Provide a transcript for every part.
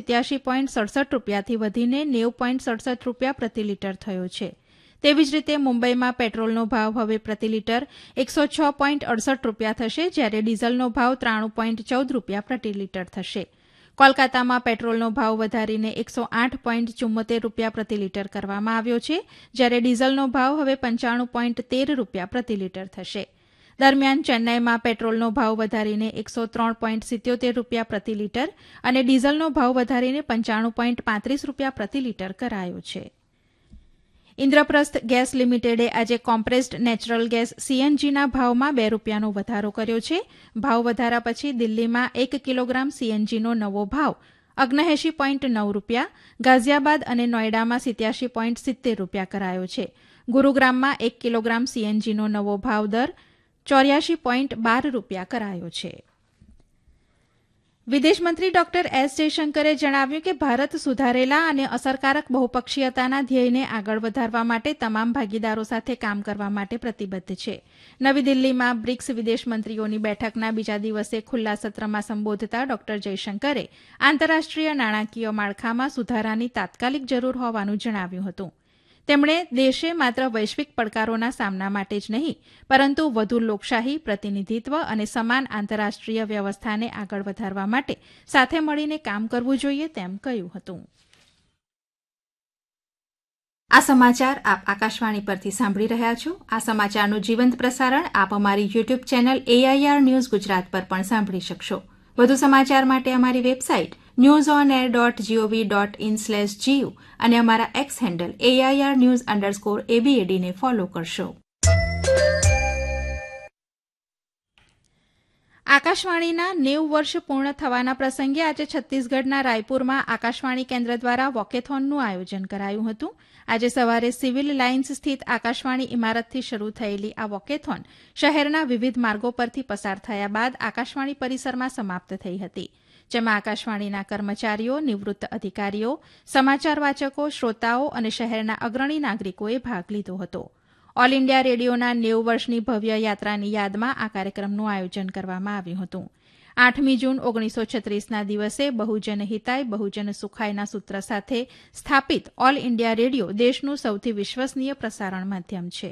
₹87.67 વધીને ₹90.67 પ્રતિ લીટર થયો છે. તેવી જ રીતે મુંબઈમાં પેટ્રોલનો ભાવ હવે પ્રતિ લીટર ₹106.68 થશે, જ્યારે ડીઝલનો ભાવ ₹93.14 પ્રતિ લીટર થશે. કોલકાતામાં પેટ્રોલનો ભાવ વધારીને ₹108.74 પ્રતિ લીટર કરવામાં આવ્યો છે, જ્યારે ડીઝલનો ભાવ હવે ₹95.13 પ્રતિ લીટર થશે. દરમિયાન ચેન્નાઈમાં પેટ્રોલનો ભાવ વધારીને ₹103.77 પ્રતિ લીટર અને ડીઝલનો ભાવ વધારીને ₹95.35 પ્રતિ લીટર કરાયો છે. ઇન્દ્રપ્રસ્થ ગેસ લિમિટેડે આજે કોમ્પ્રેસ્ડ નેચરલ ગેસ સીએનજીના ભાવમાં ₹2નો વધારો કર્યો છે. ભાવ વધારા પછી દિલ્હીમાં 1 કિલોગ્રામ સીએનજીનો નવો ભાવ ₹79.9, ગાઝિયાબાદ અને નોઈડામાં ₹87.70 કરાયો છે. ગુરુગ્રામમાં 1 કિલોગ્રામ સીએનજીનો નવો ભાવ દર ₹84.12 કરાયો છે. વિદેશમંત્રી ડોક્ટર એસ જયશંકરે જણાવ્યું કે ભારત સુધારેલા અને અસરકારક બહુપક્ષીયતાના ધ્યેયને આગળ વધારવા માટે તમામ ભાગીદારો સાથે કામ કરવા માટે પ્રતિબદ્ધ છે. નવી દિલ્હીમાં બ્રિક્સ વિદેશમંત્રીઓની બેઠકના બીજા દિવસે ખુલ્લા સત્રમાં સંબોધતા ડોક્ટર જયશંકરે આંતરરાષ્ટ્રીય નાણાકીય માળખામાં સુધારાની તાત્કાલિક જરૂર હોવાનું જણાવ્યું હતું. તેમણે દેશે માત્ર વૈશ્વિક પડકારોના સામના માટે જ નહીં, પરંતુ વધુ લોકશાહી, પ્રતિનિધિત્વ અને સમાન આંતરરાષ્ટ્રીય વ્યવસ્થાને આગળ વધારવા માટે સાથે મળીને કામ કરવું જોઈએ તેમ કહ્યું હતું. આ સમાચાર આપ આકાશવાણી પરથી સાંભળી રહ્યા છો. આ સમાચારનું જીવંત પ્રસારણ આપ અમારી YouTube channel AIR news Gujarat પર પણ સાંભળી શકશો. વધુ સમાચાર માટે અમારી વેબસાઇટ newsonair.gov.in/gu અને અમારા એક્સ હેન્ડલ AIR_news_ABAD ને ફોલો કરશો. આકાશવાણીના 90 વર્ષ પૂર્ણ થવાના પ્રસંગે આજે છત્તીસગઢના રાયપુરમાં આકાશવાણી કેન્દ્ર દ્વારા વોકેથોનનું આયોજન કરાયું હતું. આજે સવારે સિવિલ લાઇન્સ સ્થિત આકાશવાણી ઇમારતથી શરૂ થયેલી આ વોકેથોન શહેરના વિવિધ માર્ગો પરથી પસાર થયા બાદ આકાશવાણી પરિસરમાં સમાપ્ત થઈ હતી, જેમાં આકાશવાણીના કર્મચારીઓ, નિવૃત્ત અધિકારીઓ, સમાચાર વાચકો, શ્રોતાઓ અને શહેરના અગ્રણી નાગરિકોએ ભાગ લીધો હતો. ઓલ ઇન્ડિયા રેડિયોના 90 વર્ષની ભવ્ય યાત્રાની યાદમાં આ કાર્યક્રમનું આયોજન કરવામાં આવ્યું હતું. 8મી જૂન 1936ના દિવસે બહુજન હિતાય બહુજન સુખાયના સૂત્ર સાથે સ્થાપિત ઓલ ઇન્ડિયા રેડિયો દેશનું સૌથી વિશ્વસનીય પ્રસારણ માધ્યમ છે.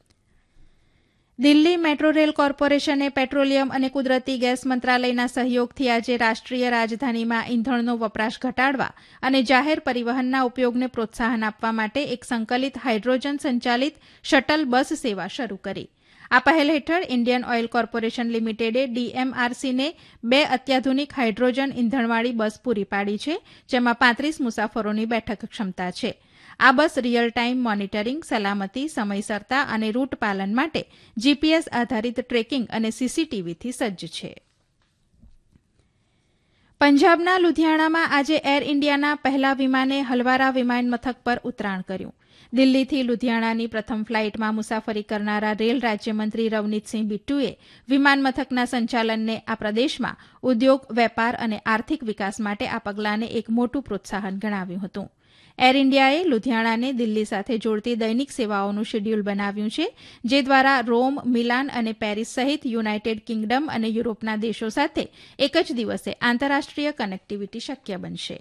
દિલ્હી મેટ્રો રેલ કોર્પોરેશને પેટ્રોલિયમ અને કુદરતી ગેસ મંત્રાલયના સહયોગથી આજે રાષ્ટ્રીય રાજધાનીમાં ઇંધણનો વપરાશ ઘટાડવા અને જાહેર પરિવહનના ઉપયોગને પ્રોત્સાહન આપવા માટે એક સંકલિત હાઇડ્રોજન સંચાલિત શટલ બસ સેવા શરૂ કરી. આ પહેલ હેઠળ ઇન્ડિયન ઓઇલ કોર્પોરેશન લિમિટેડે DMRCને 2 અત્યાધુનિક હાઇડ્રોજન ઇંધણવાળી બસ પૂરી પાડી છે, જેમાં 35 મુસાફરોની બેઠક ક્ષમતા છે. આ બસ રિયલ ટાઇમ મોનિટરિંગ, સલામતી, સમયસરતા અને રૂટ પાલન માટે GPS આધારિત ટ્રેકિંગ અને CCTVથી સજ્જ છે. પંજાબના લુધિયાણામાં આજે એર ઇન્ડિયાના પહેલા વિમાને હલવારા વિમાન મથક પર ઉતરાણ કર્યું. દિલ્હીથી લુધિયાણાની પ્રથમ ફ્લાઇટમાં મુસાફરી કરનારા રેલ રાજ્યમંત્રી રવનીતસિંહ બિટ્ટુએ વિમાન મથકના સંચાલનને આ પ્રદેશમાં ઉદ્યોગ, વેપાર અને આર્થિક વિકાસ માટે આ પગલાંને એક મોટું પ્રોત્સાહન ગણાવ્યું હતું. એર ઇન્ડિયાએ લુધિયાણાને દિલ્હી સાથે જોડતી દૈનિક સેવાઓનું શેડ્યુલ બનાવ્યું છે, જે દ્વારા રોમ, મિલાન અને પેરિસ સહિત યુનાઇટેડ કિંગડમ અને યુરોપના દેશો સાથે એક જ દિવસે આંતરરાષ્ટ્રીય કનેક્ટિવિટી શક્ય બનશે.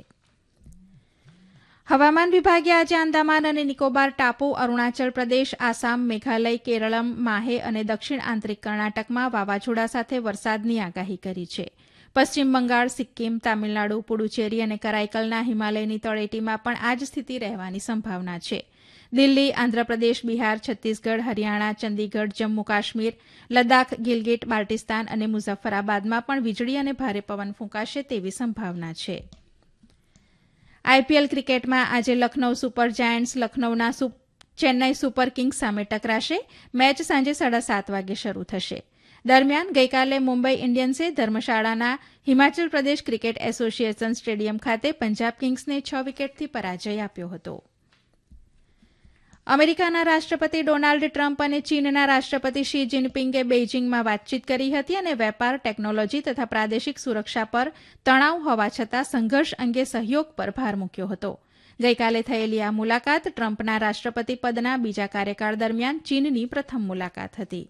હવામાન વિભાગે આજે આંદામાન અને નિકોબાર ટાપુ, અરુણાચલ પ્રદેશ, આસામ, મેઘાલય, કેરળમ, માહે અને દક્ષિણ આંતરિક કર્ણાટકમાં વાવાઝોડા સાથે વરસાદની આગાહી કરી છે. પશ્ચિમ બંગાળ, સિક્કિમ, તામિલનાડુ, પુડુચેરી અને કરાઈકલના હિમાલયની તળેટીમાં પણ આ જ સ્થિતિ રહેવાની સંભાવના છે. દિલ્હી, આંધ્રપ્રદેશ, બિહાર, છત્તીસગઢ, હરિયાણા, ચંદીગઢ, જમ્મુ કાશ્મીર, લદ્દાખ, ગિલગિટ, બાલ્ટિસ્તાન અને મુઝફ્ફરાબાદમાં પણ વીજળી અને ભારે પવન ફૂંકાશે તેવી સંભાવના છે. આઈપીએલ ક્રિકેટમાં આજે Lucknow super Giants લખનૌના Chennai super Kings સામે ટકરાશે. મેચ સાંજે 7:30 વાગે શરૂ થશે. દરમિયાન ગઈકાલે Mumbai ઇન્ડિયન્સે ધર્મશાળાના Himachal Pradesh cricket association stadium ખાતે પંજાબ કિંગ્સને 6 વિકેટથી પરાજય આપ્યો હતો. અમેરિકાના રાષ્ટ્રપતિ ડોનાલ્ડ ટ્રમ્પ અને ચીનના રાષ્ટ્રપતિ શી જિનપિંગે બેઇજિંગમાં વાતચીત કરી હતી અને વેપાર, ટેકનોલોજી તથા પ્રાદેશિક સુરક્ષા પર તણાવ હોવા છતાં સંઘર્ષ અંગે સહયોગ પર ભાર મૂક્યો હતો. ગઈકાલે થયેલી આ મુલાકાત ટ્રમ્પના રાષ્ટ્રપતિ પદના બીજા કાર્યકાળ દરમિયાન ચીનની પ્રથમ મુલાકાત હતી.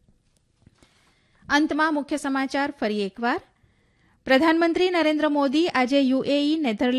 અંતમાં મુખ્ય સમાચાર ફરી એકવાર. પ્રધાનમંત્રી નરેન્દ્ર મોદી આજે યુએઈ, નેધરલેન્ડ